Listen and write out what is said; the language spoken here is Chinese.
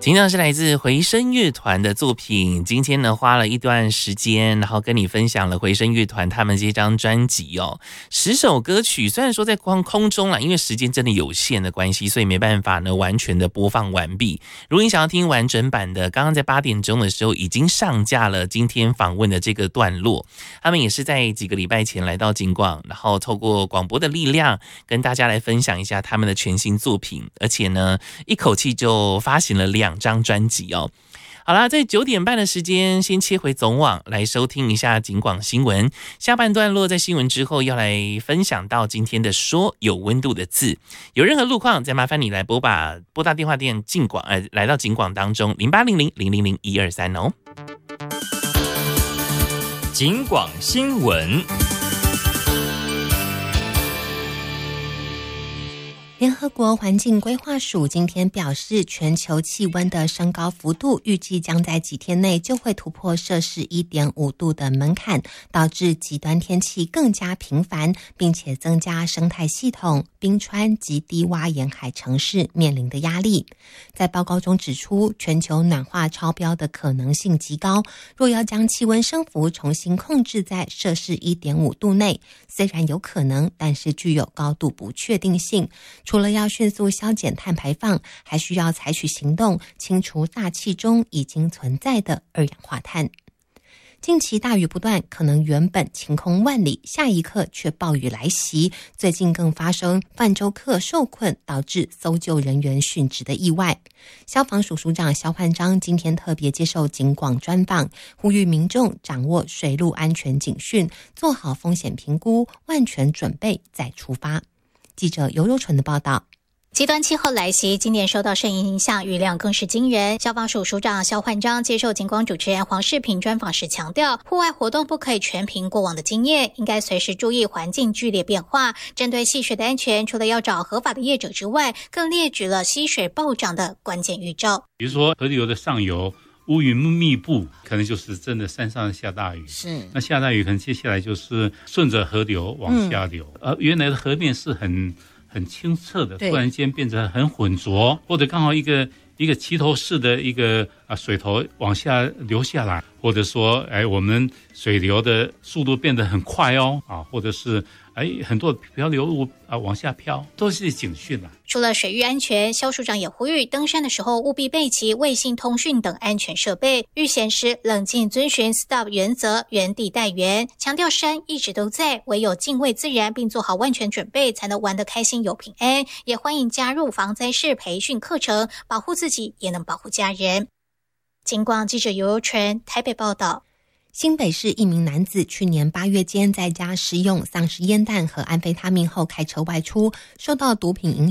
听到是来自回声乐团的作品，今天呢花了一段时间，然后跟你分享了回声乐团他们这张专辑哦，10首歌曲，虽然说在空中啦，因为时间真的有限的关系，所以没办法呢完全的播放完毕。如果你想要听完整版的，刚刚在8点钟的时候已经上架了今天访问的这个段落，他们也是在几个礼拜前来到警广，然后透过广播的力量跟大家来分享一下他们的全新作品，而且呢一口气就发行了2张专辑哦。好啦，在9点半的时间，先切回总网来收听一下警广新闻。下半段落在新闻之后，要来分享到今天的说有温度的字。有任何路况，再麻烦你来拨打电话电警广，来到警广当中0800000123哦。 警广新闻。 联合国环境规划署今天表示，全球气温的升高幅度预计将在几天内就会突破摄氏 1.5 度的门槛，导致极端天气更加频繁，并且增加生态系统、冰川及低洼沿海城市面临的压力。在报告中指出，全球暖化超标的可能性极高，若要将气温升幅重新控制在摄氏 1.5 度内，虽然有可能，但是具有高度不确定性。除了要迅速削减碳排放，还需要采取行动，清除大气中已经存在的二氧化碳。近期大雨不断，可能原本晴空万里，下一刻却暴雨来袭。最近更发生泛舟客受困，导致搜救人员殉职的意外。消防署署长萧焕章今天特别接受警广专访，呼吁民众掌握水陆安全警讯，做好风险评估，万全准备再出发。记者尤柔纯的报道。 极端气候来袭，今年受到盛影响，雨量更是惊人。消防署署长萧焕章接受警广主持人黄世平专访时强调，户外活动不可以全凭过往的经验，应该随时注意环境剧烈变化。针对戏水的安全，除了要找合法的业者之外，更列举了溪水暴涨的关键预兆。 比如说河流的上游乌云密布，可能就是真的山上下大雨。 是， 那下大雨可能接下来就是顺着河流往下流，原来的河面是很清澈的，突然间变成很浑浊，或者刚好一个齐头式的一个水头往下流下来，或者说我们水流的速度变得很快哦，或者是很多漂流物往下飘，都是警讯了。 除了水域安全，萧署长也呼吁登山的时候务必备齐卫星通讯等安全设备，遇险时冷静遵循 STOP 原则，原地待援，强调山一直都在，唯有敬畏自然并做好万全准备，才能玩得开心又平安。也欢迎加入防灾式培训课程，保护自己也能保护家人。警广记者尤柔纯台北报道。 新北市一名男子去年8月间在家食用丧尸烟弹和安非他命后开车外出，受到毒品影响